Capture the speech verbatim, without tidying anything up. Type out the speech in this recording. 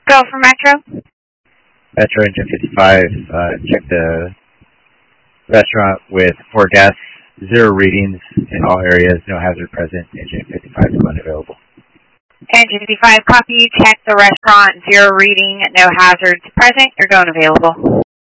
Go for Metro. Metro Engine fifty-five, uh, check the restaurant with four guests, zero readings in all areas, no hazard present, Engine fifty-five is unavailable. Engine fifty-five, copy, check the restaurant, zero reading, no hazards present, you're going available.